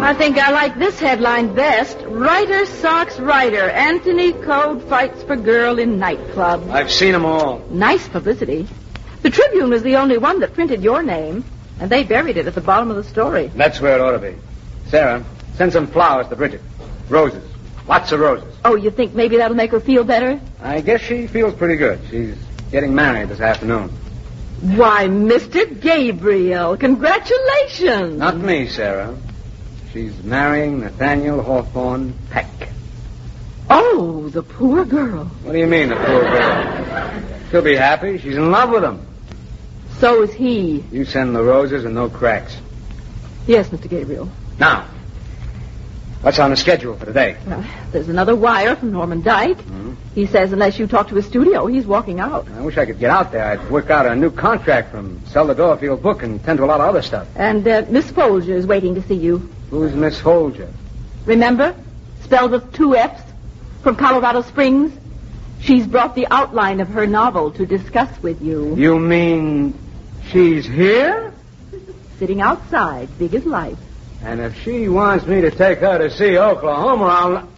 I think I like this headline best. Writer socks writer. Anthony Code fights for girl in nightclub. I've seen them all. Nice publicity. The Tribune was the only one that printed your name, and they buried it at the bottom of the story. That's where it ought to be. Sarah, send some flowers to Bridget. Roses. Lots of roses. Oh, you think maybe that'll make her feel better? I guess she feels pretty good. She's getting married this afternoon. Why, Mr. Gabriel, congratulations. Not me, Sarah. She's marrying Nathaniel Hawthorne Peck. Oh, the poor girl. What do you mean, the poor girl? She'll be happy. She's in love with him. So is he. You send the roses and no cracks. Yes, Mr. Gabriel. Now, what's on the schedule for today? There's another wire from Norman Dyke. Mm-hmm. He says unless you talk to his studio, he's walking out. I wish I could get out there. I'd work out a new contract from sell the Dorfield book and tend to a lot of other stuff. And Miss Folger is waiting to see you. Who's Miss Folger? Remember? Spelled with 2 F's. From Colorado Springs. She's brought the outline of her novel to discuss with you. You mean she's here? Sitting outside, big as life. And if she wants me to take her to see Oklahoma, I'll...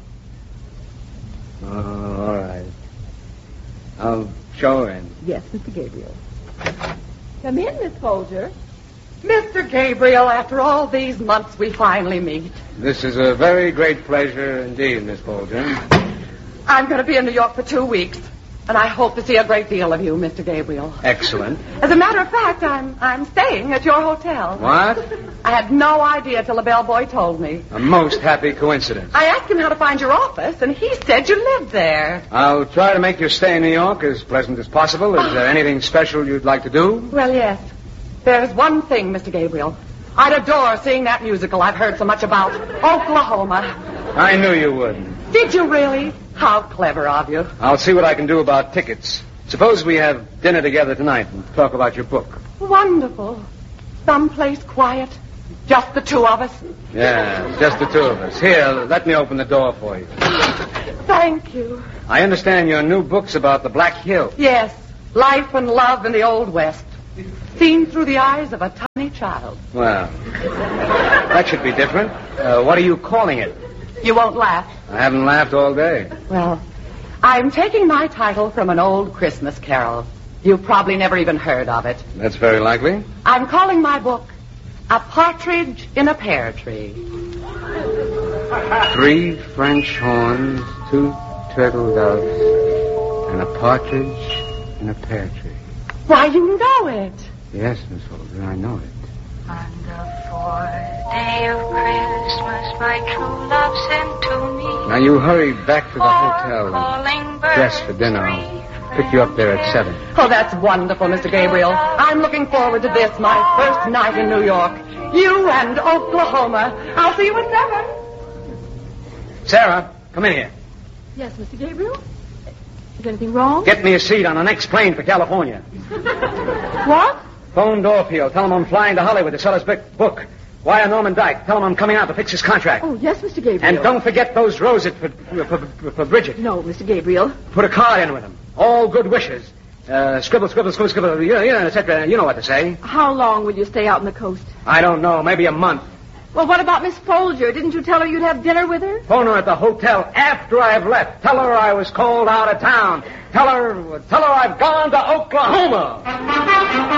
Oh, all right. I'll show her in. Yes, Mr. Gabriel. Come in, Miss Folger. Mr. Gabriel, after all these months, we finally meet. This is a very great pleasure indeed, Miss Folger. I'm going to be in New York for 2 weeks, and I hope to see a great deal of you, Mr. Gabriel. Excellent. As a matter of fact, I'm staying at your hotel. What? I had no idea till the bellboy told me. A most happy coincidence. I asked him how to find your office, and he said you lived there. I'll try to make your stay in New York as pleasant as possible. Is there anything special you'd like to do? Well, yes. There's one thing, Mr. Gabriel. I'd adore seeing that musical I've heard so much about, Oklahoma. I knew you would. Did you really? How clever of you. I'll see what I can do about tickets. Suppose we have dinner together tonight and talk about your book. Wonderful. Someplace quiet. Just the 2 of us. Yeah, just the 2 of us. Here, let me open the door for you. Thank you. I understand your new book's about the Black Hill. Yes. Life and love in the Old West. Seen through the eyes of a tiny child. Well, that should be different. What are you calling it? You won't laugh. I haven't laughed all day. Well, I'm taking my title from an old Christmas carol. You've probably never even heard of it. That's very likely. I'm calling my book A Partridge in a Pear Tree. 3 French horns, 2 turtle doves, and a partridge in a pear tree. Why, you know it. Yes, Miss Folger, I know it. On the 4th day of Christmas, my true love sent to me. Now, you hurry back to the hotel and dress for dinner. I'll pick you up there at 7. Oh, that's wonderful, Mr. Gabriel. I'm looking forward to this, my first night in New York. You and Oklahoma. I'll see you at 7. Sarah, come in here. Yes, Mr. Gabriel? Is anything wrong? Get me a seat on the next plane for California. What? Phone Dorfield. Tell him I'm flying to Hollywood to sell his book. Wire Norman Dyke. Tell him I'm coming out to fix his contract. Oh, yes, Mr. Gabriel. And don't forget those roses for Bridget. No, Mr. Gabriel. Put a card in with them. All good wishes. Scribble, scribble, scribble, scribble, etc. You know what to say. How long will you stay out on the coast? I don't know. Maybe a month. Well, what about Miss Folger? Didn't you tell her you'd have dinner with her? Phone her at the hotel after I've left. Tell her I was called out of town. Tell her I've gone to Oklahoma.